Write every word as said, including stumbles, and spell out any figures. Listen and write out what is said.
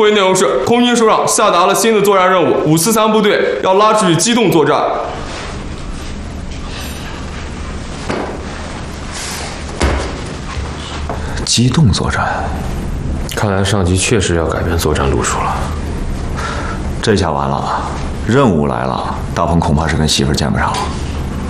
会议内容是：空军首长下达了新的作战任务，五四三部队要拉出去机动作战。 机动作战， 看来上级确实要改变作战路数了。 这下完了，任务来了，大鹏恐怕是跟媳妇儿见不上了。